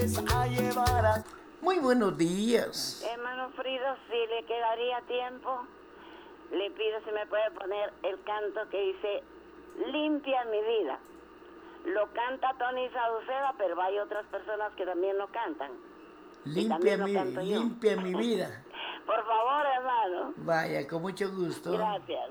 vienes a llevar. Muy buenos días. Hermano Frido, si le quedaría tiempo, le pido si me puede poner el canto que dice Limpia mi vida. Lo canta Tony Sauceda, pero hay otras personas que también lo cantan. Limpia mi vida. Por favor, hermano. Vaya, con mucho gusto. Gracias.